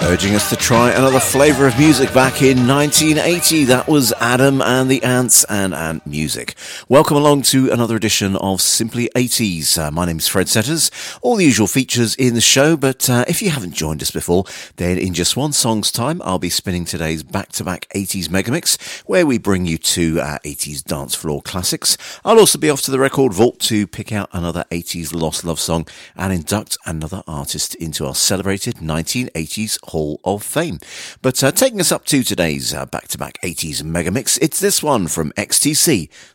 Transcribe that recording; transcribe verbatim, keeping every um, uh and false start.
Urging us to try another flavour of music back in nineteen eighty. That was Adam and the Ants and Ant Music. Welcome along to another edition of Simply eighties. Uh, my name's Fred Setters. All the usual features in the show, but uh, if you haven't joined us before, then in just one song's time, I'll be spinning today's back-to-back eighties Megamix, where we bring you two uh, eighties dance floor classics. I'll also be off to the record vault to pick out another eighties lost love song and induct another artist into our celebrated nineteen eighties Hall of Fame. But uh, taking us up to today's uh, back-to-back eighties Megamix, it's this one from X T C,